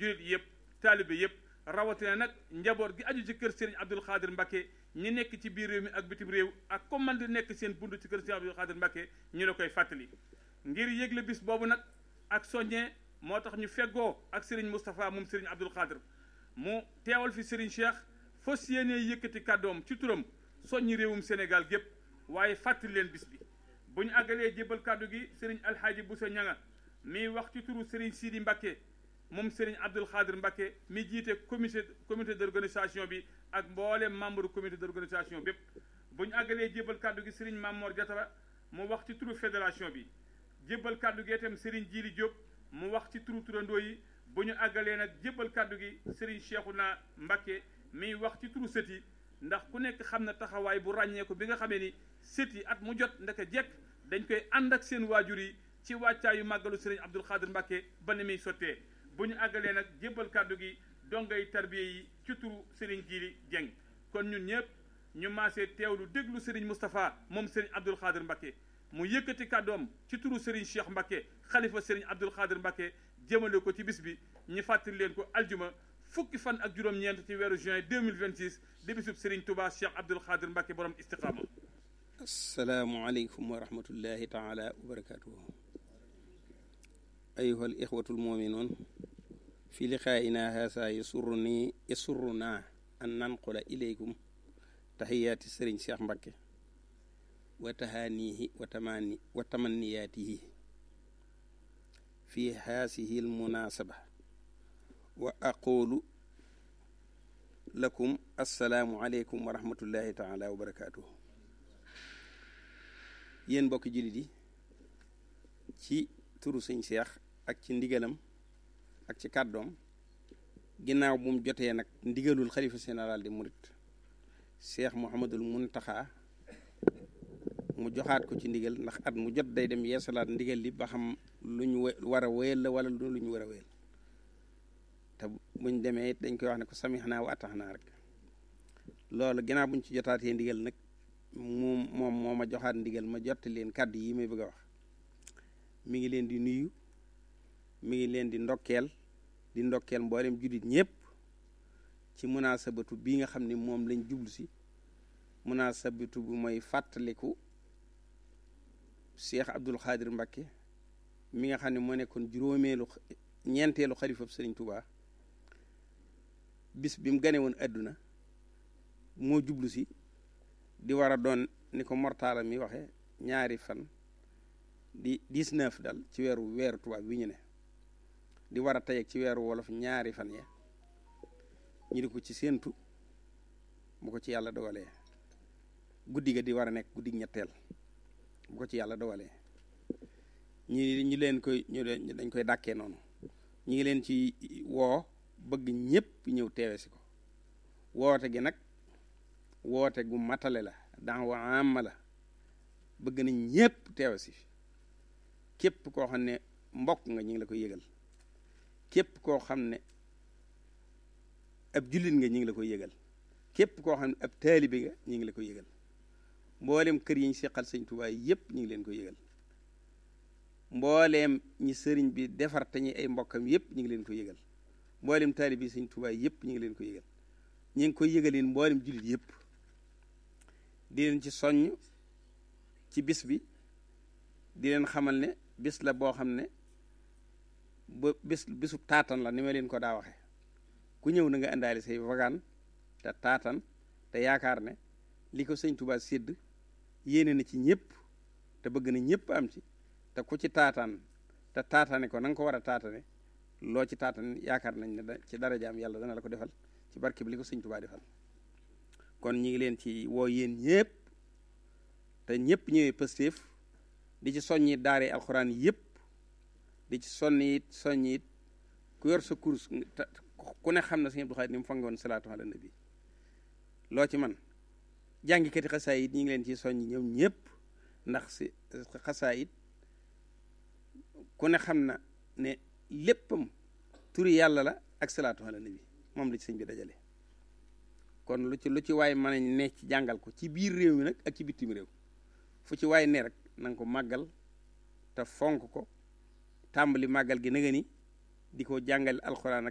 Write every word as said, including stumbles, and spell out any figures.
jullit yëpp taalibe yëpp rawatina nag njaboot gi aju ci kër Serigne Abdoul Khadir Mbacké ñi nekk ci biir réew mi ak bitim réew ak comme man di nekk seen bund ci kër Serigne Abdoul Khadir Mbacké ñu la koy fàttali ngir yëgle bis boobu nag ak soññee moo tax ñu feggoo ak Serigne Moustapha moom Serigne Abdoul Khadir mu teewal fi Serigne Cheikh fas yéene yëkkati kàddoom ci turam soññi réewum Sénégal gépp waaye fàttali leen bis bi bu ñu àggalee jébbal kàddu gi Serigne Alhaaji Bousso Ñanga mi wax ci turu Serigne Sidi Mbacké moom Serigne Abdoul Khadir Mbacké mi jiite comité comité d'organisation bi ak mboolem membre comité d'organisation bépp bu ñu àggalee jébbal kàddu gi Serigne Mamor Diatara mu wax ci turu fédération bi jébbal kàddu gi itam Serigne Djili Diop mu wax ci turu turandoo yi bu ñu àggalee nag jébbal kàddu gi Serigne Cheikhouna Mbacké mi wax ci turu sët yi ndax ku nekk xam na taxawaay bu ràññeeku bi nga xamee ni sët yi at mu jot ndaka jekk dañ koy ànd ak seen waajur yi ci wàccaayu màggalu Serigne Abdoul Khadir Mbacké ba ni muy sottee bu ñu àggalee nag jébbal kàddu gi dongay tarbiye yi ci turu Serigne Djili Dieng kon ñun ñëpp ñu maasee teewlu déglu Serigne Moustapha moom Serigne Abdoul Khadir Mbacké mu yëkkati kàddoom ci turu Serigne Cheikh Mbacké xalifa Serigne Abdoul Khadir Mbacké jëmale ko ci bis bi ñu fàttali leen ko aljuma fukki fan ak juróom-ñeent ci weeru juin deux mille vingt-six di bisub Serigne Touba Cheikh Abdoul Khadir Mbacké borom istiqaama. asalaamualeykum wa rahmatullahi taala wa barakatuhu. ayuha al ixwatu almuminuun fi liqaa'ina haasa yasurruni yasurruna an nanqula ilaykum tahiyaati Serigne Cheikh Mbacké wa tahaanihi wa tamani wa tamanniyaatihi fi haasihi almunasaba wa aqulu lakum assalaamu aleykum wa rahmatullahi taala wa barakatuhu. yéen mbokki jullit yi ci turu sëñ Cheikh ak ci ndigalam ak ci kàddoom ginnaaw bu mu jotee nag ndigalul xalifa général di murit Cheikh Mouhamadul Muntaxa mu joxaat ko ci ndigal ndax at mu jot day dem yeesalaat ndigal li ba xam lu ñu war a wéyal la wala lu ñu war a wéyal te buñ demee it dañ koy wax ne ko samixnaa wa ataxnaa rek loolu ginnaaw buñ ci jotaatee ndigal nag moom moom moo ma joxaat ndigal ma jotti leen kàddu yi may bëgg a wax mi ngi leen di nuyu mi ngi leen di ndokkeel di ndokkeel mboolem juddit ñëpp ci munaasabatu bii nga xam ne moom lañ jublu si munaasabatu bu mooy fàttaliku Cheikh Abdoul Khadir Mbacké mi nga xam ne moo nekkoon juróomeelu ñeenteelu xalifab Serigne Touba bis bi mu gane woon adduna moo jublu si di war a doon ni ko mortaala mi waxe ñaari fan di dix-neuf dal ci weeru weeru tubaab bi ñu ne di war a tey ci weeru wolof ñaari fan ya ñu di ko ci séentu bu ko ci yàlla dogalee guddi ga di war a nekk guddi ñetteel bu ko ci yàlla dogalee ñi ñu leen koy ñu dañ koy dàkkee noonu ñu ngi leen ci woo bëgg ñëpp ñëw teewe si ko woote gi nag woote gu matale la daawa amma la bëgg nañ ñëpp teewe si képp koo xam ne mbokk nga ñu ngi la koy yëgal képp koo xam ne ab jullit nga ñu ngi la koy yëgal képp koo xam ne ab taalibe nga ñu ngi la koy yëgal mbooleem kër yi ñu seqal sëñ Tuubaa yëpp ñu ngi leen koy yëgal mbooleem ñi sëriñ bi defar te ñi ay mbokkam yëpp ñu ngi leen koy yëgal mbooleem taalibe yi sëñ Tuubaa yëpp ñu ngi leen koy yëgal ñu ngi koy yëgaleen mbooleem jullit yëpp di leen ci soññ ci bis bi di leen xamal ne bis la boo xam ne ba bis bisu taatan la ni ma leen ko daa waxe ku ñëw na nga indaale say wagaan te taatan te yaakaar ne li ko sëñ Tuubaa sédd yéene na ci ñëpp te bëgg na ñëpp am ci te ku ci taataan te taatane ko na nga ko war a taatane loo ci taatan yaakaar nañ ne ci darajaam yàlla dana la ko defal ci barke bi li ko sëñ Tuubaa defal kon ñi ngi leen ci woo yéen ñëpp te ñëpp ñëwee Pastef di ci soññi daare alxuraan yëpp di ci sonni it soññi it ku yor sa course ku ne xam na sëñ Abdou Khadre ni mu fangoon salaatu ala nabi loo ci man jàngikati xasaayit ñi ngi leen ci soññi ñoom ñëpp ndax si xasaayit ku ne xam na ne léppam turi yàlla la ak salaatu ala nabi moom la ci sëñ bi dajale kon lu ci lu ci waay mën a ne ci jàngal ko ci biir réew mi nag ak ci bitim réew fu ci waay ne rek na nga ko màggal te fonk ko tàmbali màggal gi na nga ni di ko jàngal alxuraan